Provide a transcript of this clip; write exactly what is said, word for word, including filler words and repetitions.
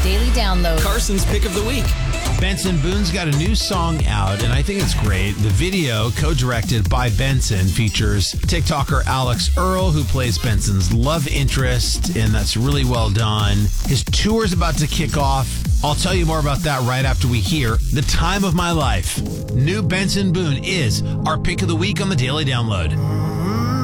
Daily Download. Carson's Pick of the Week. Benson Boone's got a new song out, and I think it's great. The video, co-directed by Benson, features TikToker Alex Earl, who plays Benson's love interest, and that's really well done. His tour's about to kick off. I'll tell you more about that right after we hear The Time of My Life. New Benson Boone is our Pick of the Week on the Daily Download.